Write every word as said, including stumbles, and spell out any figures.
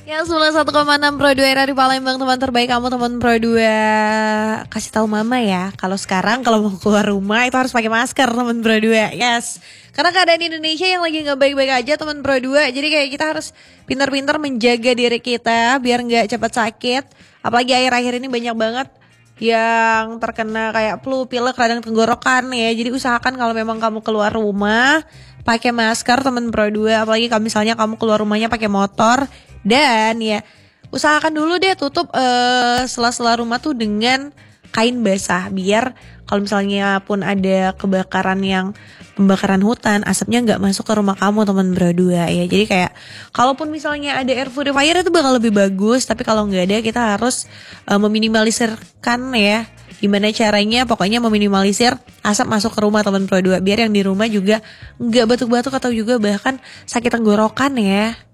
Ya sembilan puluh satu koma enam Pro dua R R di Palembang, teman terbaik kamu, teman Pro dua. Kasih tahu mama ya, kalau sekarang kalau mau keluar rumah itu harus pakai masker, teman Pro dua. Yes. Karena keadaan Indonesia yang lagi nggak baik-baik aja, teman Pro dua. Jadi kayak kita harus pintar-pintar menjaga diri kita biar nggak cepat sakit. Apalagi akhir-akhir ini banyak banget yang terkena kayak flu, pilek, radang tenggorokan ya. Jadi usahakan kalau memang kamu keluar rumah pakai masker, teman Pro dua. Apalagi kalau misalnya kamu keluar rumahnya pakai motor. Dan ya usahakan dulu deh tutup uh, sela-sela rumah tuh dengan kain basah. Biar kalau misalnya pun ada kebakaran yang pembakaran hutan, asapnya gak masuk ke rumah kamu, teman Pro dua ya. Jadi kayak kalaupun misalnya ada air purifier itu bakal lebih bagus. Tapi kalau gak ada kita harus uh, meminimalisirkan ya. Gimana caranya, pokoknya meminimalisir asap masuk ke rumah, teman Pro dua. Biar yang di rumah juga gak batuk-batuk atau juga bahkan sakit tenggorokan ya.